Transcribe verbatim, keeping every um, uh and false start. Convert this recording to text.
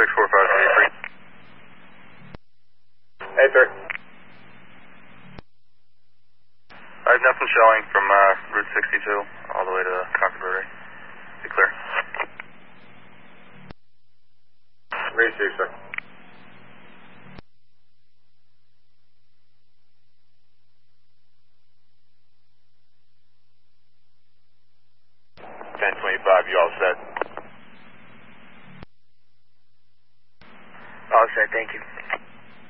six four five three three. Hey, sir. I have nothing showing from uh, Route sixty-two all the way to Concord Rotary. Be clear. Read you, sir. ten twenty-five, you all set? All set, thank you.